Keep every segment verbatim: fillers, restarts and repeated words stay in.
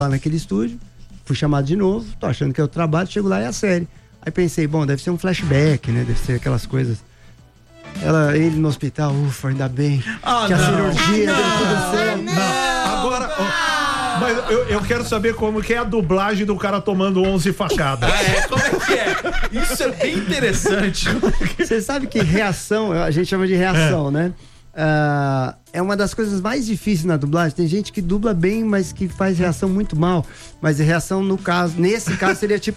lá naquele estúdio, fui chamado de novo, tô achando que é o trabalho, chego lá e é a série. Aí pensei, bom, deve ser um flashback, né? Deve ser aquelas coisas. Ela, ele no hospital, ufa, ainda bem. Ah, que a não. cirurgia não, deu tudo certo. não. não. Agora, ó, mas eu, eu quero saber como que é a dublagem do cara tomando onze facadas. Ah, é? Como é que é? Isso é bem interessante. Você sabe que reação, a gente chama de reação, é. né? Uh, é uma das coisas mais difíceis na dublagem. Tem gente que dubla bem, mas que faz reação muito mal. Mas a reação, no caso, nesse caso, seria tipo.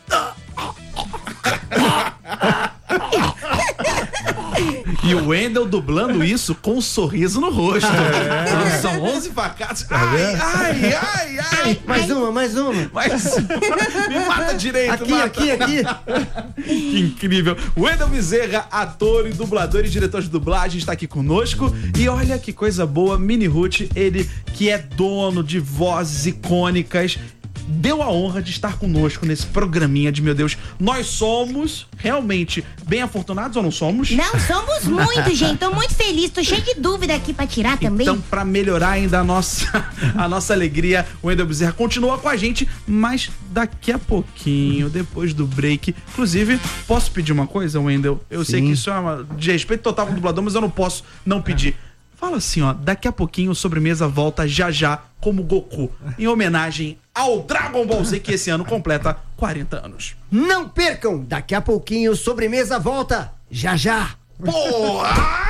E o Wendel dublando isso com um sorriso no rosto. É. São onze facadas. Ai, ai, ai, ai. Mais uma, mais uma. Mais uma. Me mata direito, aqui, mata. aqui, aqui. Que incrível. Wendel Bezerra, ator e dublador e diretor de dublagem, está aqui conosco. E olha que coisa boa, Mini Ruth, ele que é dono de vozes icônicas, deu a honra de estar conosco nesse programinha de, meu Deus, nós somos realmente bem afortunados ou não somos? Não, somos muito, gente. Tô muito feliz, tô cheio de dúvida aqui pra tirar também. Então, pra melhorar ainda a nossa, a nossa alegria, o Wendel Bezerra continua com a gente, mas daqui a pouquinho, depois do break, inclusive, posso pedir uma coisa, Wendel? Eu Sim. sei que isso é uma, de respeito total com o dublador, mas eu não posso não pedir. Fala assim, ó, daqui a pouquinho o Sobremesa volta já já como Goku, em homenagem ao Dragon Ball Z, que esse ano completa quarenta anos. Não percam, daqui a pouquinho Sobremesa volta, já já. Porra!